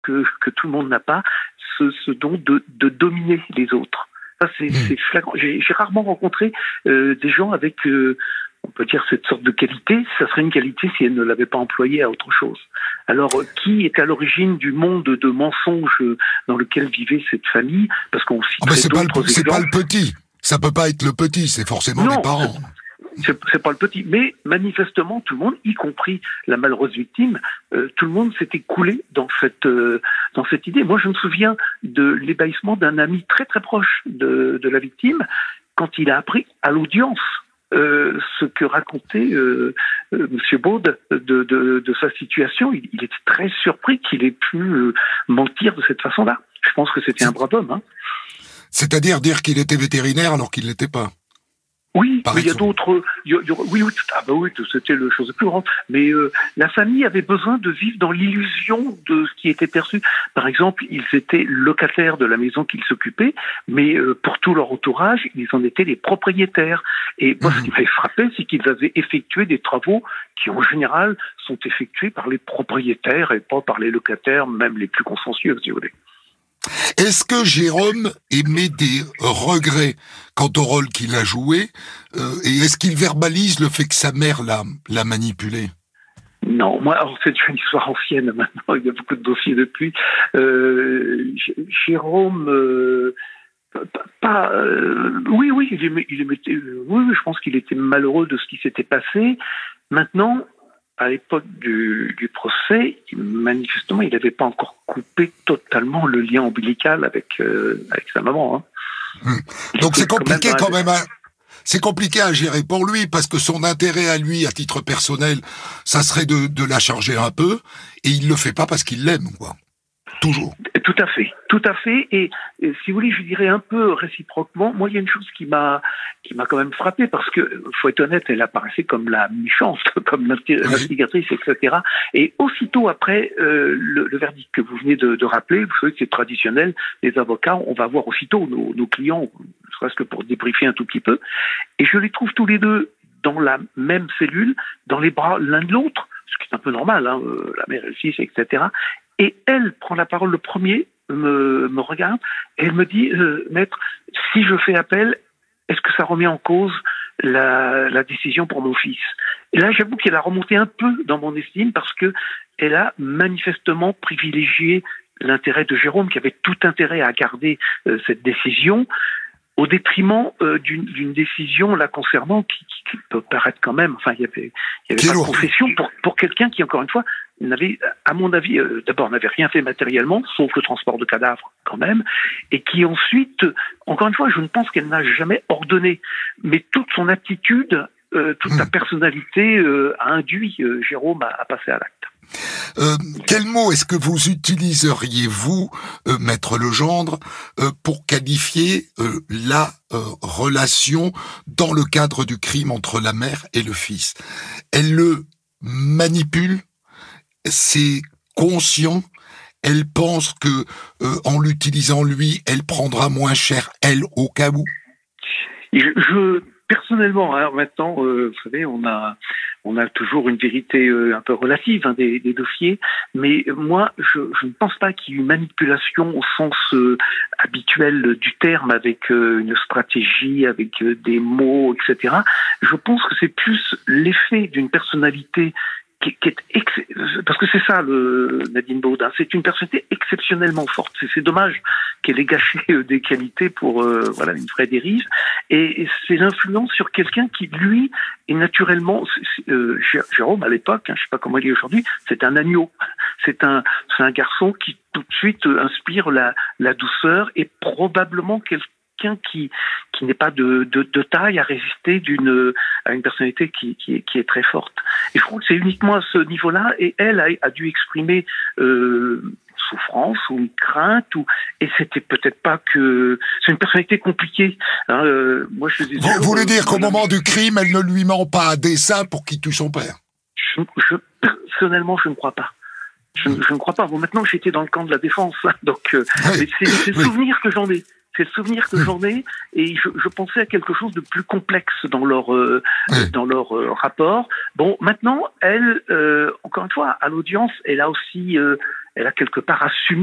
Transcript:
que tout le monde n'a pas, ce don de dominer les autres. Ça, c'est flagrant. J'ai rarement rencontré des gens avec, on peut dire, cette sorte de qualité. Ça serait une qualité si elle ne l'avait pas employée à autre chose. Alors, qui est à l'origine du monde de mensonges dans lequel vivait cette famille? Parce qu'on citerait d'autres exemples. C'est pas le petit. Ça peut pas être le petit, c'est forcément les parents. C'est pas le petit, mais manifestement tout le monde, y compris la malheureuse victime, tout le monde s'était coulé dans cette idée. Moi, je me souviens de l'ébahissement d'un ami très très proche de la victime quand il a appris à l'audience ce que racontait Monsieur Baud de sa situation. Il était très surpris qu'il ait pu mentir de cette façon-là. Je pense que c'était un brave homme. Hein. C'est-à-dire dire qu'il était vétérinaire alors qu'il ne l'était pas. Oui, mais il y a d'autres. Oui, c'était le chose la plus grande. Mais la famille avait besoin de vivre dans l'illusion de ce qui était perçu. Par exemple, ils étaient locataires de la maison qu'ils s'occupaient, mais pour tout leur entourage, ils en étaient les propriétaires. Et moi, ce qui m'avait frappé, c'est qu'ils avaient effectué des travaux qui, en général, sont effectués par les propriétaires et pas par les locataires, même les plus consciencieux, si vous voulez. Est-ce que Jérôme émet des regrets quant au rôle qu'il a joué et est-ce qu'il verbalise le fait que sa mère l'a manipulé? Non, moi, alors c'est une histoire ancienne maintenant, il y a beaucoup de dossiers depuis. Jérôme, oui, je pense qu'il était malheureux de ce qui s'était passé. Maintenant, à l'époque du procès, manifestement, il n'avait pas encore coupé totalement le lien ombilical avec sa maman. Hein. Donc c'est compliqué quand même. C'est compliqué à gérer pour lui parce que son intérêt à lui, à titre personnel, ça serait de la charger un peu, et il le fait pas parce qu'il l'aime, quoi. Toujours. Tout à fait. Et si vous voulez, je dirais un peu réciproquement. Moi, il y a une chose qui m'a quand même frappé parce que, faut être honnête, elle apparaissait comme la méchante, comme l'instigatrice, etc. Et aussitôt après le verdict que vous venez de rappeler, vous savez que c'est traditionnel. Les avocats, on va voir aussitôt nos clients, ne serait-ce que pour débriefer un tout petit peu. Et je les trouve tous les deux dans la même cellule, dans les bras l'un de l'autre, ce qui est un peu normal, hein, la mère et le fils, etc. Et elle prend la parole le premier, me regarde, et elle me dit, maître, si je fais appel, est-ce que ça remet en cause la décision pour mon fils? Et là, j'avoue qu'elle a remonté un peu dans mon estime parce que elle a manifestement privilégié l'intérêt de Jérôme, qui avait tout intérêt à garder cette décision, au détriment d'une décision la concernant qui peut paraître quand même, enfin, il y avait pas de confession pour quelqu'un qui, encore une fois, n'avait, à mon avis, d'abord n'avait rien fait matériellement, sauf le transport de cadavres quand même, et qui ensuite, encore une fois, je ne pense qu'elle n'a jamais ordonné, mais toute son attitude, toute sa personnalité a induit Jérôme à passer à l'acte. Quel mot est-ce que vous utiliseriez, vous, Maître Legendre, pour qualifier la relation dans le cadre du crime entre la mère et le fils? Elle le manipule, c'est conscient, elle pense que en l'utilisant lui, elle prendra moins cher, elle, au cas où? Personnellement, hein, maintenant, vous savez, on a toujours une vérité un peu relative des dossiers, mais moi, je ne pense pas qu'il y ait eu manipulation au sens habituel du terme, avec une stratégie, avec des mots, etc. Je pense que c'est plus l'effet d'une personnalité qui est parce que c'est ça, Nadine Baudin, c'est une personnalité exceptionnellement forte. C'est dommage qu'elle ait gâché des qualités pour une vraie dérive. Et c'est l'influence sur quelqu'un qui, lui, est naturellement... Jérôme, à l'époque, je ne sais pas comment il est aujourd'hui, c'est un agneau. C'est un garçon qui, tout de suite, inspire la douceur et probablement quelqu'un qui n'est pas de taille à résister à une personnalité qui est très forte. Et je crois que c'est uniquement à ce niveau-là, et elle a dû exprimer souffrance ou une crainte, et c'était peut-être pas que... C'est une personnalité compliquée. Hein, moi, vous voulez dire qu'au moment du crime, elle ne lui ment pas à dessein pour qu'il tue son père? Personnellement, je ne crois pas. Je ne crois pas. Bon, maintenant, j'étais dans le camp de la défense, hein, donc c'est le souvenir que j'en ai. C'est le souvenir que j'en ai, et je pensais à quelque chose de plus complexe dans leur rapport. Bon, maintenant, elle, encore une fois, à l'audience, elle a aussi elle a quelque part assumé